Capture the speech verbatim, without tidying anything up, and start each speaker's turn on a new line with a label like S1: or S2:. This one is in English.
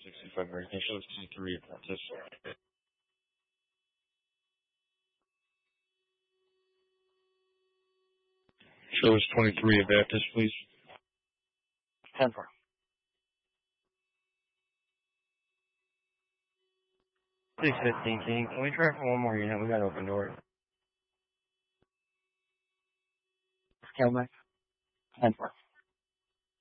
S1: sixty-five American. Show us twenty-three Apprentice. Show us twenty-three Baptist, please.
S2: ten four. six fifteen, King. Can we try for one more unit? We got open door. Scale back. ten four.